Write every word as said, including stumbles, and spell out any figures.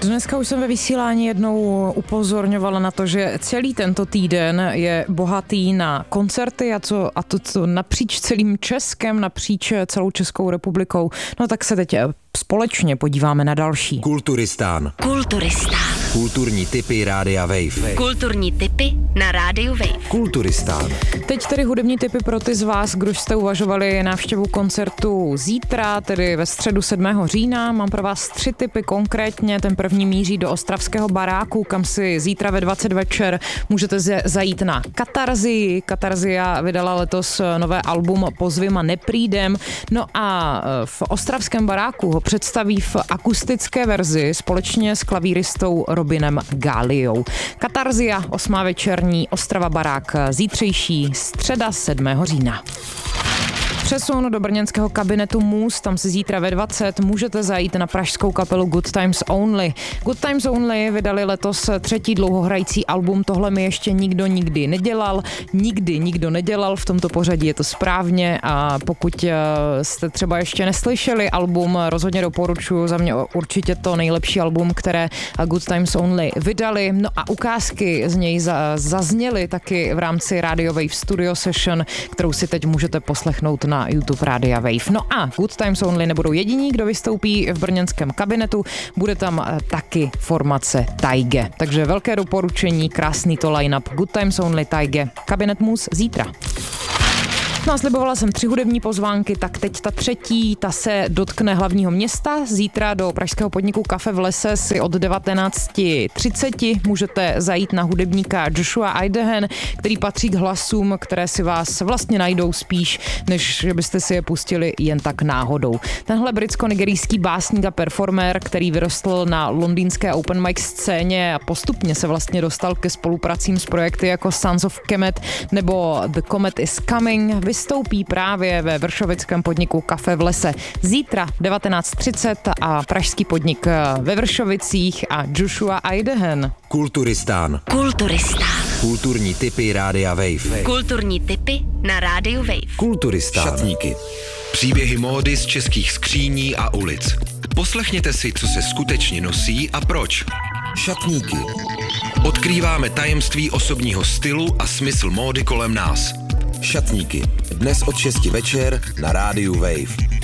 Dneska už jsem ve vysílání jednou upozorňovala na to, že celý tento týden je bohatý na koncerty a, co, a to co napříč celým Českem, napříč celou Českou republikou. No tak se teď společně podíváme na další. Kulturistán. Kulturistán. Kulturní tipy Rádia Wave. Kulturní tipy na Rádiu Wave. Kulturistán. Teď tedy hudební tipy pro ty z vás, kdo jste uvažovali návštěvu koncertu zítra, tedy ve středu sedmého října. Mám pro vás tři tipy konkrétně. Ten první míří do ostravského baráku, kam si zítra ve dvacet večer můžete zajít na Katarzii. Katarzia vydala letos nové album Pozvím a neprídem. No a v ostravském baráku ho představí v akustické verzi společně s klavíristou Robinem Gáliou. Katarzia, osmá večerní, Ostrava barák, zítřejší středa sedmého října. Přesun do brněnského kabinetu Mus, tam si zítra ve dvacet můžete zajít na pražskou kapelu Good Times Only. Good Times Only vydali letos třetí dlouhohrající album Tohle mi ještě nikdo nikdy nedělal. Nikdy nikdo nedělal, v tomto pořadí je to správně a pokud jste třeba ještě neslyšeli album, rozhodně doporučuji, za mě určitě to nejlepší album, které Good Times Only vydali. No a ukázky z něj zazněly taky v rámci Radio Wave Studio Session, kterou si teď můžete poslechnout na YouTube Rádia Wave. No a Good Times Only nebudou jediní, kdo vystoupí v brněnském kabinetu, bude tam taky formace Taige. Takže velké doporučení, krásný to line-up Good Times Only, Taige, kabinet Mus zítra. No a slibovala jsem tři hudební pozvánky, tak teď ta třetí, ta se dotkne hlavního města. Zítra do pražského podniku Kafe v lese si od devatenáct třicet můžete zajít na hudebníka Joshua Idehen, který patří k hlasům, které si vás vlastně najdou spíš, než že byste si je pustili jen tak náhodou. Tenhle britsko-nigerijský básník a performer, který vyrostl na londýnské open mic scéně a postupně se vlastně dostal ke spolupracím s projekty jako Sons of Kemet nebo The Comet is Coming, vystoupí právě ve vršovickém podniku Kafe v lese zítra devatenáct třicet a pražský podnik ve Vršovicích a Joshua Idehen. Kulturistán. Kulturistán. Kulturní tipy Rádia Wave. Kulturní tipy na Rádiu Wave. Kulturistán. Šatníky. Příběhy módy z českých skříní a ulic. Poslechněte si, co se skutečně nosí a proč. Šatníky. Odkrýváme tajemství osobního stylu a smysl módy kolem nás. Šatníky. Dnes od šesti večer na Rádiu Wave.